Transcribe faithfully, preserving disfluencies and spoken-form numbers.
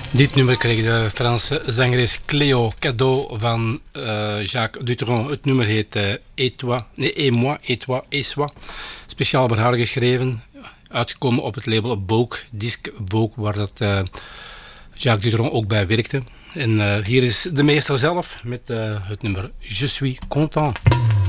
Dit nummer kreeg de Franse zangeres Cléo cadeau van uh, Jacques Dutronc. Het nummer heet uh, Et toi, nee, Et moi, Et toi, Et soi. Speciaal voor haar geschreven. Uitgekomen op het label Vogue, Disc Vogue, waar dat, uh, Jacques Dutronc ook bij werkte. En uh, hier is de meester zelf met uh, het nummer Je suis content.